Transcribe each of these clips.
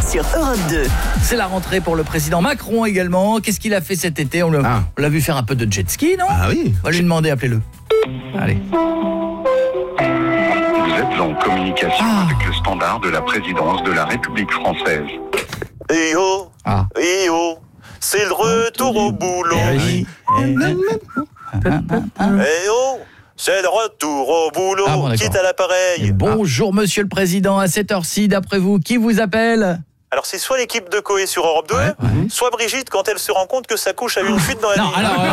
sur Europe 2. C'est la rentrée pour le président Macron également. Qu'est-ce qu'il a fait cet été? On l'a vu faire un peu de jet ski, non? Ah oui. On va lui demander, appelez-le. Allez. Vous êtes en communication avec le standard de la présidence de la République française. Eh oh, eh oh, c'est le retour au boulot. Eh oh, c'est le retour au boulot. Ah bon, d'accord. Quitte à l'appareil. Bonjour Monsieur le Président, à cette heure-ci, d'après vous, qui vous appelle? Alors c'est soit l'équipe de Coé sur Europe 2, soit Brigitte quand elle se rend compte que sa couche a eu une fuite dans la Non, nuit.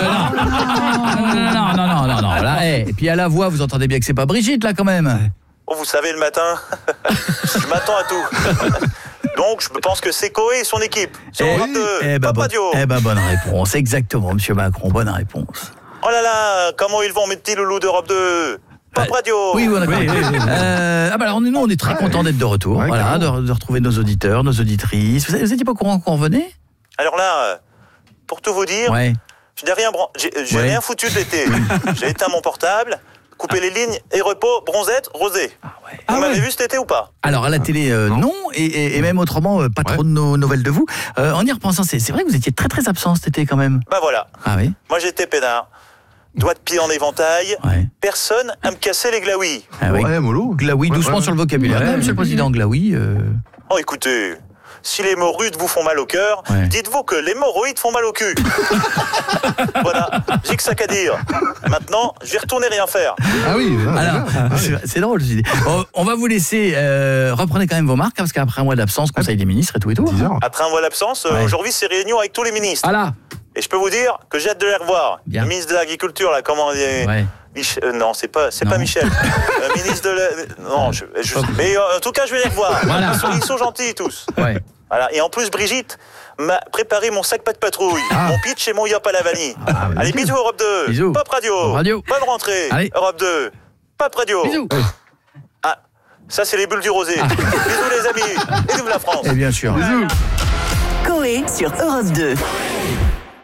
alors, non. Là, et puis à la voix, vous entendez bien que c'est pas Brigitte, là, quand même. Oh, vous savez, le matin, je m'attends à tout. Donc je pense que c'est Coé et son équipe. Sur Europe 2, Pop Radio. Bonne réponse, exactement, Monsieur Macron, bonne réponse. Oh là là, comment ils vont mes petits loulous d'Europe 2? Pop Radio. Oui, d'accord. Alors nous, on est très contents d'être de retour, voilà, de retrouver nos auditeurs, nos auditrices. Vous étiez pas au courant qu'on revenait? Alors là, pour tout vous dire, je n'ai rien, j'ai rien foutu de l'été. J'ai éteint mon portable, coupé les lignes et repos, bronzette, rosé. Vous m'avez vu cet été ou pas? Alors à la télé, non, et même autrement, pas trop de nouvelles de vous. En y repensant, c'est vrai que vous étiez très très absent cet été quand même. Bah voilà. Ah oui. Moi j'étais peinard. Doigt de pied en éventail, personne à me casser les glaouis. Ah oui. Ouais, mollo. Glaoui, doucement sur le vocabulaire. Monsieur le Président, Glaoui. Oh écoutez, si les mots rudes vous font mal au cœur, dites-vous que les hémorroïdes font mal au cul. Voilà, j'ai que ça qu'à dire. Maintenant, je vais retourner rien faire. Ah oui. Alors, c'est drôle, je dis. On va vous laisser, reprenez quand même vos marques, parce qu'après un mois d'absence, Conseil des ministres et tout. Après un mois d'absence, aujourd'hui c'est réunion avec tous les ministres. Ah là. Et je peux vous dire que j'ai hâte de les revoir. Bien. Le ministre de l'Agriculture, là, comment on dit non, c'est pas Michel. Ministre de la... Non, mais en tout cas, je vais les revoir. Voilà. Ils sont gentils tous. Voilà. Et en plus, Brigitte m'a préparé mon sac pas de patrouille, mon pitch et mon yop à la vanille. Allez, bisous Europe 2. Bisous. Pop Radio. Bonne rentrée. Allez. Europe 2. Pop Radio. Bisous. Ah, ça c'est les bulles du rosé. Bisous les amis. Et vive la France. Et bien sûr. Coé sur Europe 2.